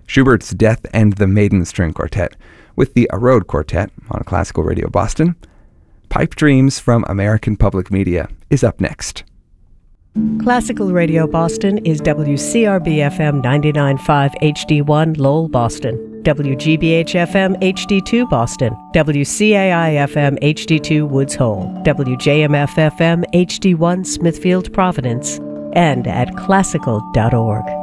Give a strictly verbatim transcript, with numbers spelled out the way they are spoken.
Schubert's Death and the Maiden String Quartet with the Arode Quartet on Classical Radio Boston. Pipe Dreams from American Public Media is up next. Classical Radio Boston is W C R B F M ninety-nine point five H D one Lowell, Boston, W G B H F M H D two Boston, W C A I F M H D two Woods Hole, W J M F F M H D one Smithfield, Providence, and at classical dot org.